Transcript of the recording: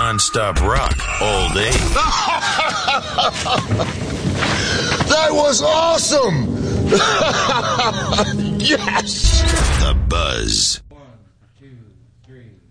non-stop rock all day. That was awesome! Yes! The Buzz. 1, 2, 3.